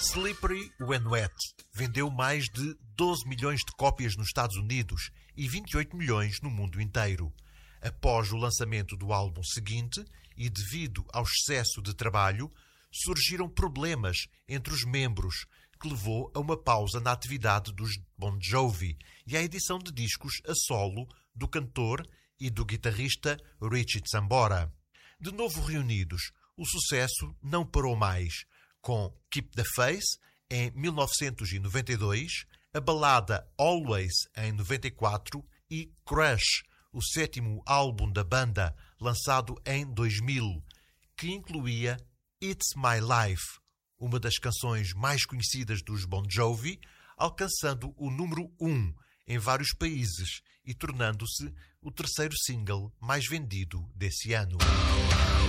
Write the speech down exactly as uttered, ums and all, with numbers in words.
Slippery When Wet vendeu mais de doze milhões de cópias nos Estados Unidos e vinte e oito milhões no mundo inteiro. Após o lançamento do álbum seguinte e devido ao excesso de trabalho, surgiram problemas entre os membros, que levou a uma pausa na atividade dos Bon Jovi e à edição de discos a solo do cantor e do guitarrista Richie Sambora. De novo reunidos, o sucesso não parou mais, com Keep the Faith em mil novecentos e noventa e dois, a balada Always em noventa e quatro e Crush, o sétimo álbum da banda, lançado em dois mil, que incluía It's My Life, uma das canções mais conhecidas dos Bon Jovi, alcançando o número um em vários países e tornando-se o terceiro single mais vendido desse ano.